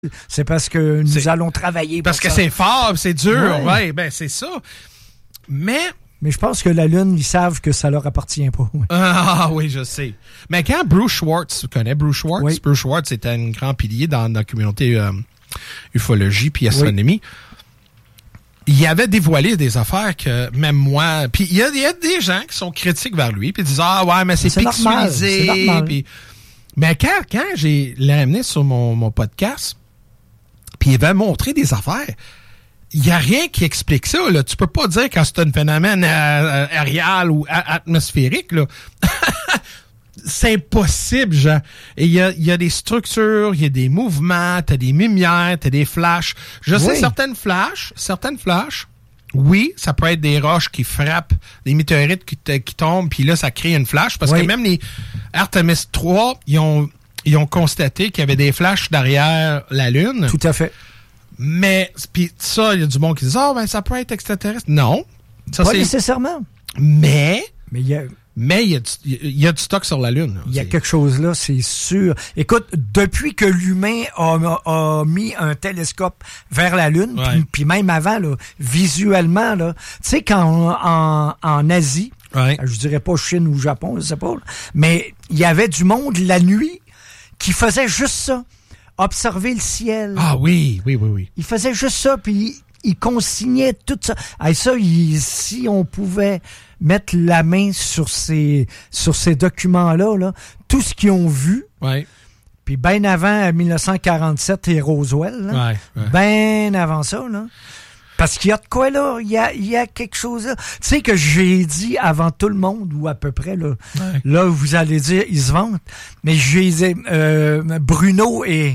C'est parce que nous allons travailler. Parce que c'est fort, c'est dur. Ouais, ben c'est ça. Mais je pense que la Lune, ils savent que ça leur appartient pas. Ouais. Ah oui, je sais. Mais quand Bruce Schwartz, tu connais Bruce Schwartz? Oui. Bruce Schwartz était un grand pilier dans la communauté ufologie puis astronomie. Oui. Il avait dévoilé des affaires que même moi... Puis il y a des gens qui sont critiques vers lui puis disent « Ah ouais, mais c'est pixelisé. » C'est normal. Puis, mais quand j'ai l'amené sur mon podcast, puis il avait montré des affaires... Il n'y a rien qui explique ça. Là. Tu peux pas dire quand c'est un phénomène aérial ou atmosphérique. Là. C'est impossible, Jean. Et il y a des structures, il y a des mouvements, t'as des lumières, t'as des flashs. Je sais, certaines flashs, oui, ça peut être des roches qui frappent, des météorites qui tombent, puis là, ça crée une flash. Parce que même les Artemis 3, ils ont constaté qu'il y avait des flashs derrière la Lune. Tout à fait. Mais, puis ça, il y a du monde qui dit « Ah, ben ça peut être extraterrestre. » Non. Ça, pas nécessairement. Mais il y a du stock sur la Lune. Il y a quelque chose là, c'est sûr. Écoute, depuis que l'humain a mis un télescope vers la Lune, puis même avant, là, visuellement, là, tu sais, quand en Asie, je dirais pas Chine ou Japon, je sais pas, là, mais il y avait du monde la nuit qui faisait juste ça. Observer le ciel. Ah oui. Il faisait juste ça, puis il consignait tout ça. Et ça, si on pouvait mettre la main sur ces documents-là, là, tout ce qu'ils ont vu, puis bien avant 1947 et Roswell, bien avant ça, là, parce qu'il y a de quoi, là, il y a quelque chose là. Tu sais que j'ai dit avant tout le monde, ou à peu près, là, là vous allez dire, ils se vantent, mais j'ai dit, Bruno est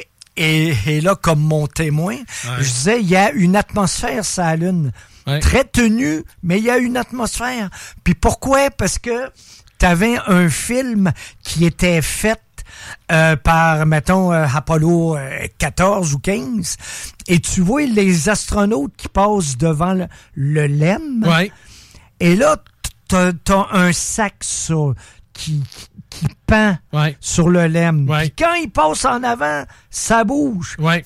là comme mon témoin. Je disais, il y a une atmosphère sur la Lune. Très tenue, mais il y a une atmosphère. Puis pourquoi? Parce que t'avais un film qui était fait par, mettons, Apollo 14 ou 15, et tu vois les astronautes qui passent devant le LEM, et là, t'as un sac qui pend sur le LEM. Puis quand il passe en avant, ça bouge.